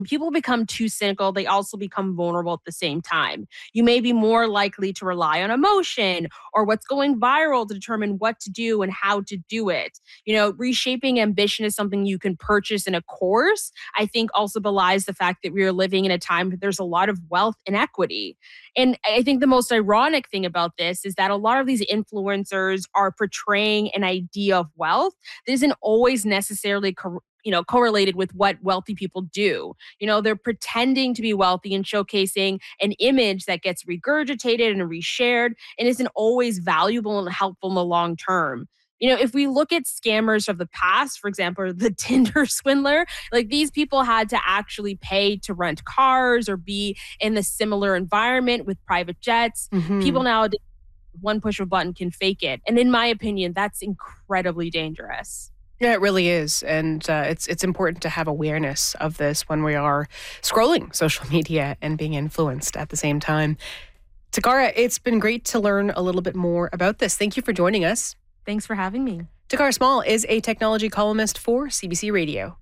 people become too cynical, they also become vulnerable at the same time. You may be more likely to rely on emotion or what's going viral to determine what to do and how to do it. Reshaping ambition is something you can purchase in a course. I think also belies the fact that we are living in a time that there's a lot of wealth inequity. And I think the most ironic thing about this is that a lot of these influencers are portraying an idea of wealth that isn't always necessarily correlated with what wealthy people do. They're pretending to be wealthy and showcasing an image that gets regurgitated and reshared and isn't always valuable and helpful in the long term. If we look at scammers of the past, for example, the Tinder swindler, like these people had to actually pay to rent cars or be in the similar environment with private jets. People Hmm. nowadays, one push of a button can fake it. And in my opinion, that's incredibly dangerous. Yeah, it really is, and it's important to have awareness of this when we are scrolling social media and being influenced at the same time. Takara, it's been great to learn a little bit more about this. Thank you for joining us. Thanks for having me. Takara Small is a technology columnist for CBC Radio.